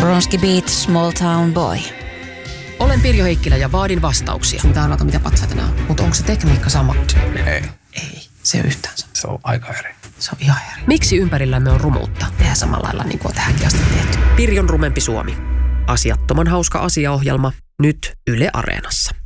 Bronski Beat, Small Town Boy. Olen Pirjo Heikkilä ja vaadin vastauksia. Mitä arvata, mitä patsaita nämä on. Mutta onko se tekniikka sama? Ei. Ei, se on yhtään sama. Se on aika eri. Se on ihan eri. Miksi ympärillämme on rumuutta? Tehdään samalla lailla niin kuin on tähänkin asti tehty. Pirjon rumempi Suomi. Asiattoman hauska asiaohjelma. Nyt Yle Areenassa.